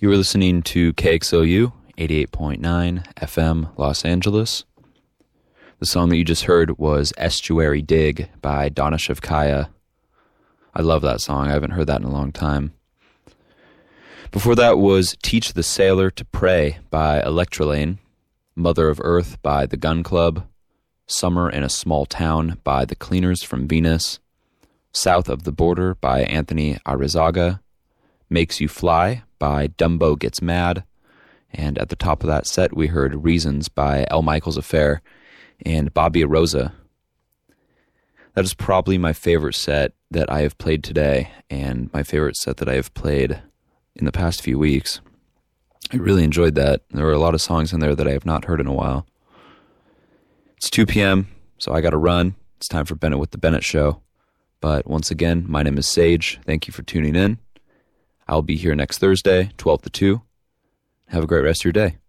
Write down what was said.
You were listening to KXOU 88.9 FM Los Angeles. The song that you just heard was Estuary Dig by Donna Shavkaya. I love that song. I haven't heard that in a long time. Before that was Teach the Sailor to Pray by Electrolane, Mother of Earth by The Gun Club, Summer in a Small Town by The Cleaners from Venus, South of the Border by Anthony Arizaga, Makes You Fly by Dumbo Gets Mad, and at the top of that set we heard Reasons by L. Michaels Affair and Bobby Rosa. That is probably my favorite set that I have played today, and my favorite set that I have played in the past few weeks. I really enjoyed that. There were a lot of songs in there that I have not heard in a while. It's 2 p.m., so I gotta run. It's time for Bennett with the Bennett Show. But once again, my name is Sage. Thank you for tuning in. I'll be here next Thursday, 12 to 2. Have a great rest of your day.